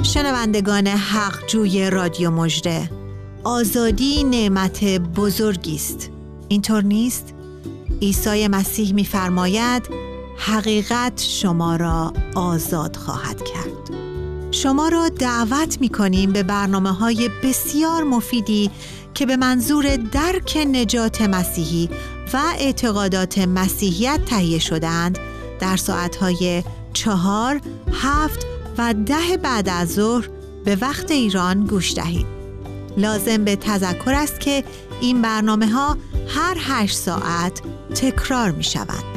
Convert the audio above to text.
شنوندگان حق جوی رادیو مژده، آزادی نعمت بزرگی است. اینطور نیست؟ عیسی مسیح می‌فرماید حقیقت شما را آزاد خواهد کرد. شما را دعوت می‌کنیم به برنامه‌های بسیار مفیدی که به منظور درک نجات مسیحی و اعتقادات مسیحیت تهیه شده‌اند در ساعت‌های 4، 7 و 10 بعد از ظهر به وقت ایران گوش دهید. لازم به تذکر است که این برنامه‌ها هر 8 ساعت تکرار می‌شوند.